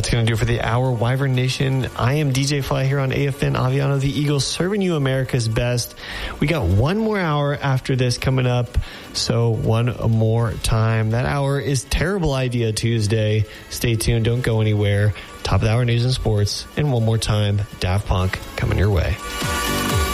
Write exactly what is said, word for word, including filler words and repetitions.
That's going to do it for the hour. Wyvern Nation, I am D J Fly here on A F N Aviano, the Eagles, serving you America's best. We got one more hour after this coming up, so one more time. That hour is Terrible Idea Tuesday. Stay tuned. Don't go anywhere. Top of the hour news and sports. And one more time, Daft Punk coming your way.